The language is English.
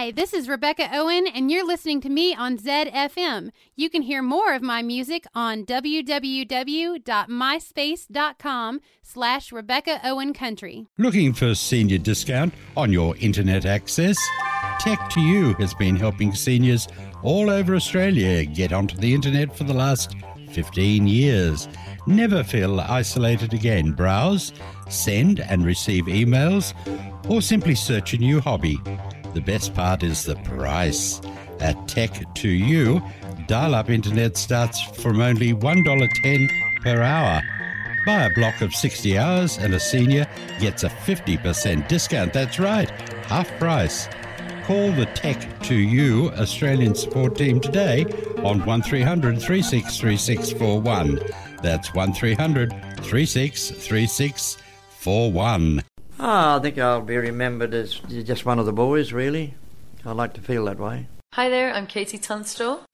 Hi, this is Rebecca Owen, and you're listening to me on ZFM. You can hear more of my music on www.myspace.com/Rebecca Owen Country. Looking for senior discount on your internet access? Tech2U has been helping seniors all over Australia get onto the internet for the last 15 years. Never feel isolated again. Browse, send and receive emails, or simply search a new hobby. The best part is the price. At Tech2U, dial-up internet starts from only $1.10 per hour. Buy a block of 60 hours and a senior gets a 50% discount. That's right, half price. Call the Tech2U Australian support team today on 1300 363641. That's 1300 363641. I think I'll be remembered as just one of the boys, really. I like to feel that way. Hi there, I'm Katie Tunstall.